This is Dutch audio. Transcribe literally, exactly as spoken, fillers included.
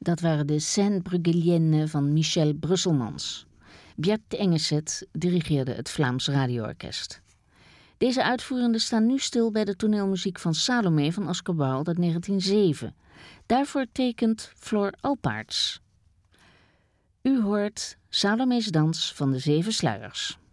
Dat waren de Scènes Bruegeliennes van Michel Brusselmans. Bert Engeset dirigeerde het Vlaams Radioorkest. Deze uitvoerenden staan nu stil bij de toneelmuziek van Salome van Oscar Wilde uit negentien zeven. Daarvoor tekent Floor Alpaerts. U hoort Salome's Dans van de Zeven Sluiers.